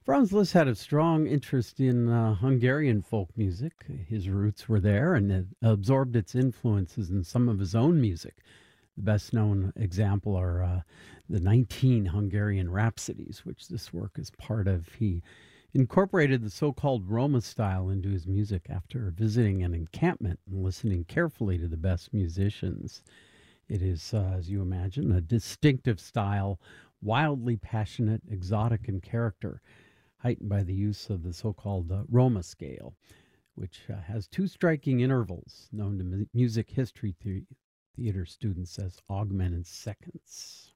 Franz Liszt had a strong interest in Hungarian folk music. His roots were there and absorbed its influences in some of his own music. The best known example are the 19 Hungarian Rhapsodies, which this work is part of. He incorporated the so called Roma style into his music after visiting an encampment and listening carefully to the best musicians. It is, as you imagine, a distinctive style, wildly passionate, exotic in character, heightened by the use of the so called Roma scale, which has two striking intervals known to music history theater students as augmented seconds.